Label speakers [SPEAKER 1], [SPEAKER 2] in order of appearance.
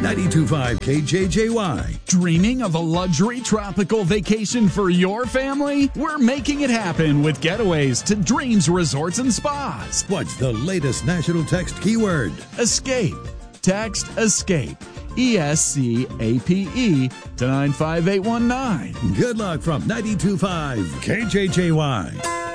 [SPEAKER 1] 92.5 KJJY.
[SPEAKER 2] Dreaming of a luxury tropical vacation for your family? We're making it happen with getaways to Dreams Resorts and Spas.
[SPEAKER 1] What's the latest national text keyword?
[SPEAKER 2] Escape. Text ESCAPE. ESCAPE to 95819.
[SPEAKER 1] Good luck from 92.5 KJJY.